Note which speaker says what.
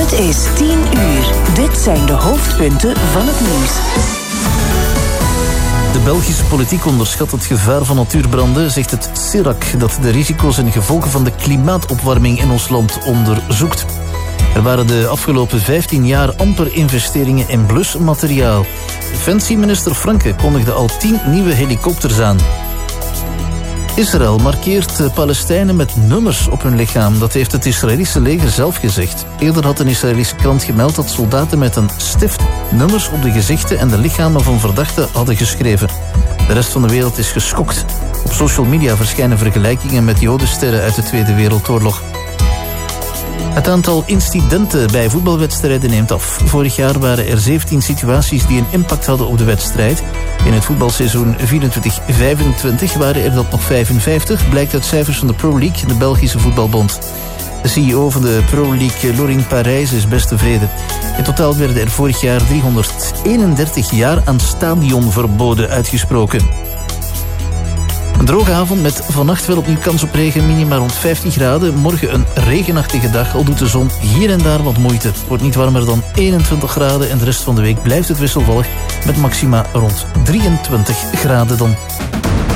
Speaker 1: Het is 10 uur. Dit zijn de hoofdpunten van het nieuws.
Speaker 2: De Belgische politiek onderschat het gevaar van natuurbranden, zegt het CERAC, dat de risico's en gevolgen van de klimaatopwarming in ons land onderzoekt. Er waren de afgelopen 15 jaar amper investeringen in blusmateriaal. Defensieminister Franke kondigde al 10 nieuwe helikopters aan. Israël markeert Palestijnen met nummers op hun lichaam. Dat heeft het Israëlische leger zelf gezegd. Eerder had een Israëlische krant gemeld dat soldaten met een stift nummers op de gezichten en de lichamen van verdachten hadden geschreven. De rest van de wereld is geschokt. Op social media verschijnen vergelijkingen met jodensterren uit de Tweede Wereldoorlog. Het aantal incidenten bij voetbalwedstrijden neemt af. Vorig jaar waren er 17 situaties die een impact hadden op de wedstrijd. In het voetbalseizoen 24-25 waren er dat nog 55, blijkt uit cijfers van de Pro League, de Belgische voetbalbond. De CEO van de Pro League, Lorin Parijs, is best tevreden. In totaal werden er vorig jaar 331 jaar aan stadionverboden uitgesproken. Een droge avond met vannacht wel opnieuw kans op regen, minima rond 15 graden. Morgen een regenachtige dag, al doet de zon hier en daar wat moeite. Het wordt niet warmer dan 21 graden en de rest van de week blijft het wisselvallig met maxima rond 23 graden dan.